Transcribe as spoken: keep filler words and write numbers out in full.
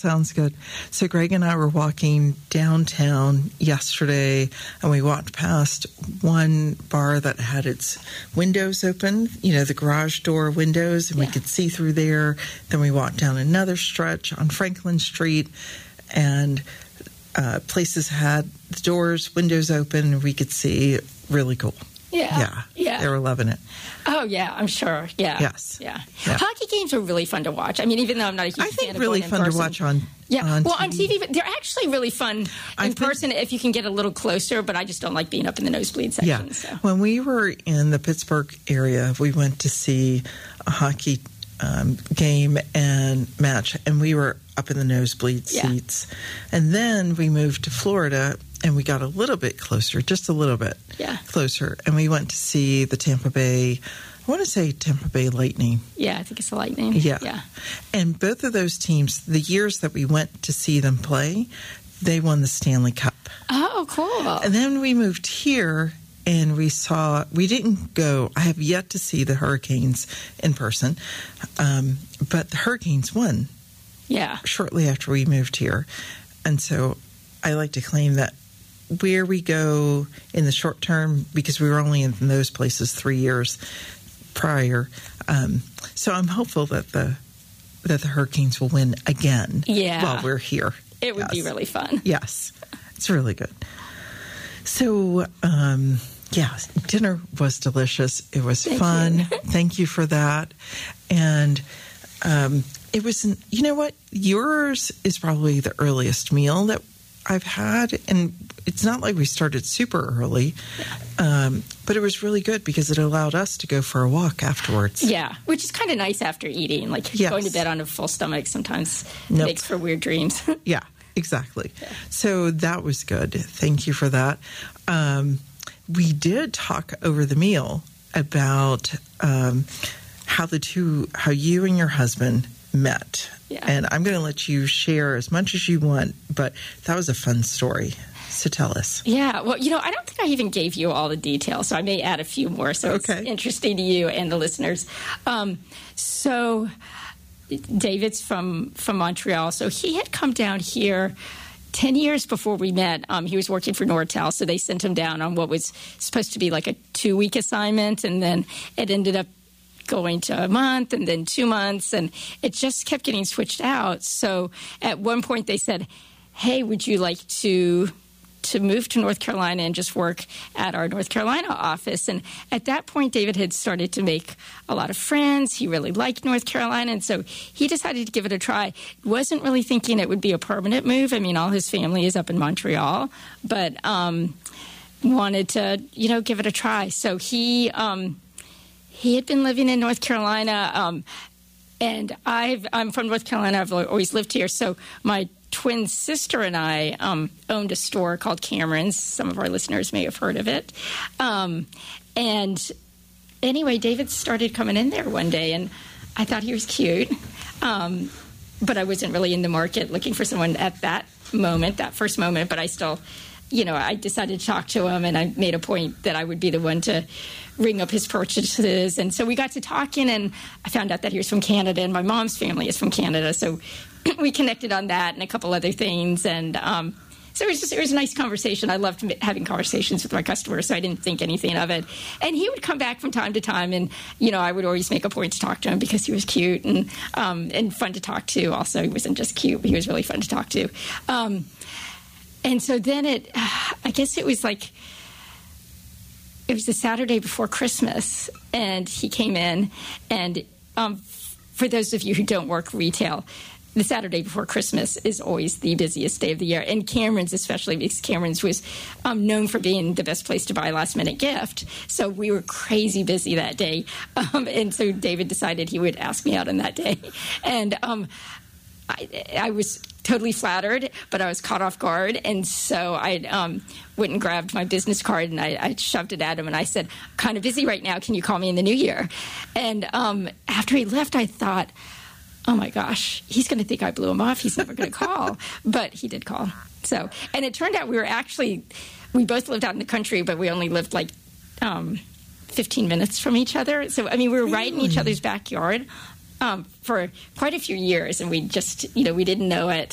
sounds good. So Greg and I were walking downtown yesterday, and we walked past one bar that had its windows open, you know, the garage door windows, and yeah. we could see through there. Then we walked down another stretch on Franklin Street, and uh, places had the doors, windows open, and we could see. Really cool. Yeah. Yeah. Yeah. They were loving it. Oh, yeah, I'm sure. Yeah. Yes. Yeah. yeah. Hockey games are really fun to watch. I mean, even though I'm not a huge I fan think of really going fun in person. to watch on Yeah. on well, T V. on T V, but they're actually really fun in I've been, person if you can get a little closer, but I just don't like being up in the nosebleed section. Yeah. So. When we were in the Pittsburgh area, we went to see a hockey um, game and match, and we were up in the nosebleed yeah. seats. And then we moved to Florida, and we got a little bit closer, just a little bit yeah. closer. And we went to see the Tampa Bay, I want to say Tampa Bay Lightning. Yeah, I think it's the Lightning. Yeah. yeah. And both of those teams, the years that we went to see them play, they won the Stanley Cup. Oh, cool. And then we moved here, and we saw, we didn't go, I have yet to see the Hurricanes in person, um, but the Hurricanes won. Yeah. Shortly after we moved here. And so I like to claim that where we go in the short term, because we were only in those places three years prior. Um, so I'm hopeful that the that the Hurricanes will win again yeah. while we're here. It would yes. be really fun. Yes. It's really good. So, um, yeah, dinner was delicious. It was Thank fun. You. Thank you for that. And um, it was, you know what? Yours is probably the earliest meal that I've had. And it's not like we started super early, um, but it was really good because it allowed us to go for a walk afterwards. Yeah, which is kind of nice after eating. Like yes. going to bed on a full stomach sometimes nope. makes for weird dreams. Yeah, exactly. Yeah. So that was good. Thank you for that. Um, we did talk over the meal about um, how the two, how you and your husband met. Yeah. And I'm going to let you share as much as you want, but that was a fun story. So tell us. Yeah, well, you know, I don't think I even gave you all the details, so I may add a few more so okay. it's interesting to you and the listeners. Um, so David's from, from Montreal, so he had come down here ten years before we met. Um, he was working for Nortel, so they sent him down on what was supposed to be like a two-week assignment, and then it ended up going to a month and then two months, and it just kept getting switched out. So at one point they said, hey, would you like to to move to North Carolina and just work at our North Carolina office? And at that point, David had started to make a lot of friends. He really liked North Carolina, and so he decided to give it a try. Wasn't really thinking it would be a permanent move. I mean, all his family is up in Montreal, but um, wanted to, you know, give it a try. So he... Um, He had been living in North Carolina, um, and I've, I'm from North Carolina. I've always lived here. So my twin sister and I um, owned a store called Cameron's. Some of our listeners may have heard of it. Um, and anyway, David started coming in there one day, and I thought he was cute. Um, but I wasn't really in the market looking for someone at that moment, that first moment. But I still, you know, I decided to talk to him, and I made a point that I would be the one to ring up his purchases. And so we got to talking, and I found out that he was from Canada, and my mom's family is from Canada. So we connected on that and a couple other things. And um, so it was just, it was a nice conversation. I loved having conversations with my customers, so I didn't think anything of it. And he would come back from time to time, and, you know, I would always make a point to talk to him because he was cute and, um, and fun to talk to. Also, he wasn't just cute, but he was really fun to talk to. Um, and so then it, I guess it was like, it was the Saturday before Christmas, and he came in, and um, for those of you who don't work retail, the Saturday before Christmas is always the busiest day of the year, and Cameron's especially, because Cameron's was um, known for being the best place to buy a last-minute gift. So we were crazy busy that day, um, and so David decided he would ask me out on that day, and um, I, I was totally flattered, but I was caught off guard, and so I um, went and grabbed my business card, and I, I shoved it at him, and I said, I'm kind of busy right now, can you call me in the new year? And um, after he left, I thought, oh my gosh, he's going to think I blew him off, he's never going to call. But he did call. So, and it turned out we were actually, we both lived out in the country, but we only lived like um, fifteen minutes from each other. So, I mean, we were really? right in each other's backyard Um, for quite a few years, and we just, you know, we didn't know it.